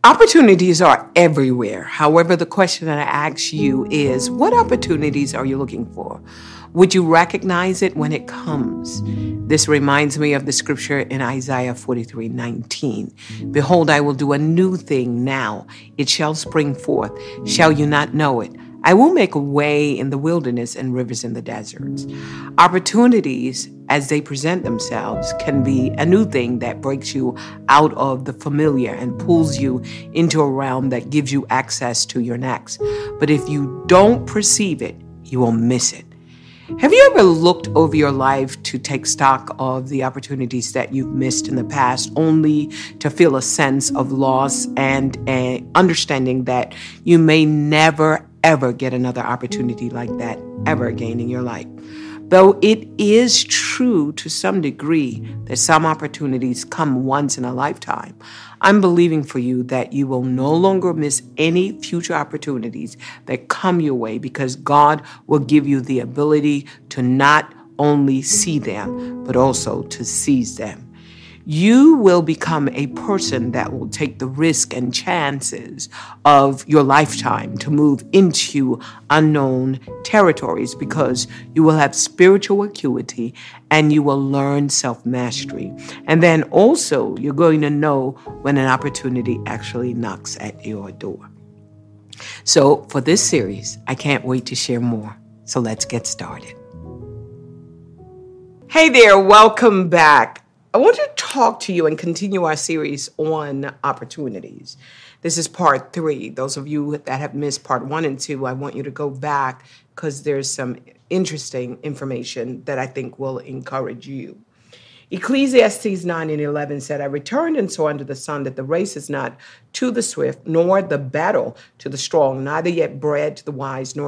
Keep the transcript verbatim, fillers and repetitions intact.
Opportunities are everywhere. However, the question that I ask you is, what opportunities are you looking for? Would you recognize it when it comes? This reminds me of the scripture in Isaiah forty-three nineteen. Behold, I will do a new thing now. It shall spring forth. Shall you not know it? I will make a way in the wilderness and rivers in the deserts. Opportunities, as they present themselves, can be a new thing that breaks you out of the familiar and pulls you into a realm that gives you access to your next. But if you don't perceive it, you will miss it. Have you ever looked over your life to take stock of the opportunities that you've missed in the past, only to feel a sense of loss and uh, understanding that you may never, ever get another opportunity like that ever again in your life? Though it is true to some degree that some opportunities come once in a lifetime, I'm believing for you that you will no longer miss any future opportunities that come your way, because God will give you the ability to not only see them, but also to seize them. You will become a person that will take the risk and chances of your lifetime to move into unknown territories, because you will have spiritual acuity and you will learn self-mastery. And then also you're going to know when an opportunity actually knocks at your door. So for this series, I can't wait to share more. So let's get started. Hey there, welcome back. I want to talk to you and continue our series on opportunities. This is part three. Those of you that have missed part one and two, I want you to go back because there's some interesting information that I think will encourage you. Ecclesiastes nine and eleven said, I returned and saw under the sun that the race is not to the swift, nor the battle to the strong, neither yet bread to the wise, nor